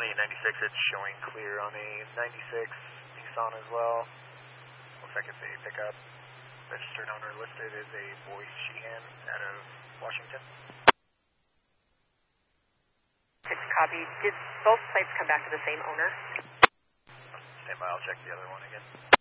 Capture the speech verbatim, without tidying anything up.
On a ninety-six, it's showing clear on a ninety-six Nissan as well. Looks like it's a pickup. Registered owner listed is a Boyce Sheehan out of Washington. six copy. Did both plates come back to the same owner? Stand by, I'll check the other one again.